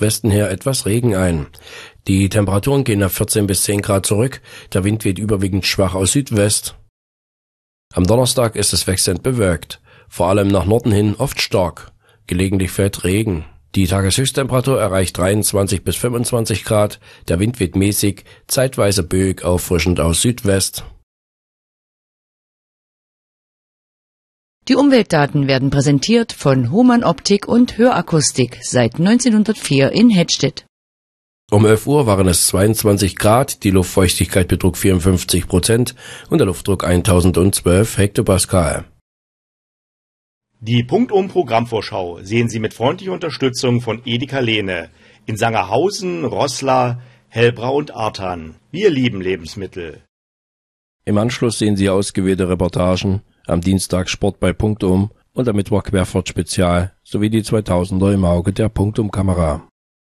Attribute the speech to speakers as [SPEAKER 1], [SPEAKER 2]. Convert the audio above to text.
[SPEAKER 1] Westen her etwas Regen ein. Die Temperaturen gehen auf 14 bis 10 Grad zurück, der Wind weht überwiegend schwach aus Südwest. Am Donnerstag ist es wechselnd bewölkt, vor allem nach Norden hin oft stark. Gelegentlich fällt Regen. Die Tageshöchsttemperatur erreicht 23 bis 25 Grad, der Wind weht mäßig, zeitweise böig auffrischend aus Südwest.
[SPEAKER 2] Die Umweltdaten werden präsentiert von Hohmann Optik und Hörakustik seit 1904 in Hettstedt.
[SPEAKER 1] Um 11 Uhr waren es 22 Grad, die Luftfeuchtigkeit betrug 54% und der Luftdruck 1012 Hektopascal.
[SPEAKER 3] Die Punktum-Programmvorschau sehen Sie mit freundlicher Unterstützung von Edeka Lehne in Sangerhausen, Roßla, Hellbrau und Artern. Wir lieben Lebensmittel.
[SPEAKER 1] Im Anschluss sehen Sie ausgewählte Reportagen, am Dienstag Sport bei Punktum und am Mittwoch Querfahrt Spezial sowie die 2000er im Auge der Punktum-Kamera.